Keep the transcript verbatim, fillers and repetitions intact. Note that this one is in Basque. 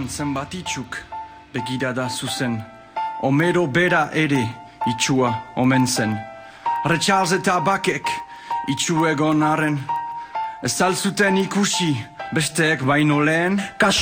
Bertan zenbat itxuk begirada zuzen, Homero bera ere itxua omen zen. Recharles eta bakek itxu egon arren, ez alzuten ikusi besteek baino lehen.